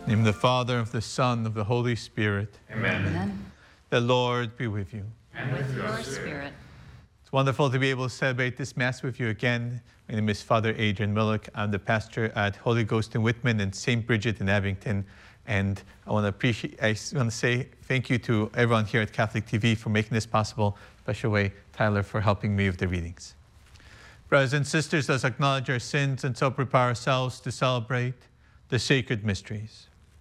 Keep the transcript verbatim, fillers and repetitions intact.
In the name of the Father, of the Son, of the Holy Spirit. Amen. Amen. The Lord be with you. And with your spirit. It's wonderful to be able to celebrate this Mass with you again. My name is Father Adrian Millick. I'm the pastor at Holy Ghost in Whitman and Saint Bridget in Abington. And I want to appreciate, I want to say thank you to everyone here at Catholic T V for making this possible. Special way, Tyler, for helping me with the readings. Brothers and sisters, let's acknowledge our sins and so prepare ourselves to celebrate the sacred mysteries.